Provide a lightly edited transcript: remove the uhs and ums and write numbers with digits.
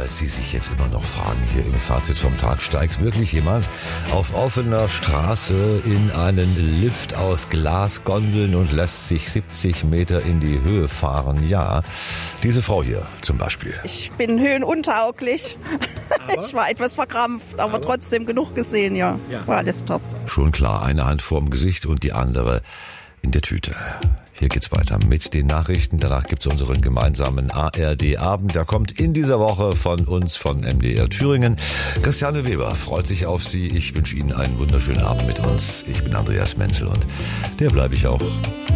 falls Sie sich jetzt immer noch fragen, hier im Fazit vom Tag, steigt wirklich jemand auf offener Straße in einen Lift aus Glasgondeln und lässt sich 70 Meter in die Höhe fahren? Ja, diese Frau hier zum Beispiel. Ich bin höhenuntauglich. Ich war etwas verkrampft, aber trotzdem genug gesehen, ja. War alles top. Schon klar, eine Hand vorm Gesicht und die andere in der Tüte. Hier geht's weiter mit den Nachrichten. Danach gibt's unseren gemeinsamen ARD-Abend. Der kommt in dieser Woche von uns, von MDR Thüringen. Christiane Weber freut sich auf Sie. Ich wünsche Ihnen einen wunderschönen Abend mit uns. Ich bin Andreas Menzel und der bleibe ich auch.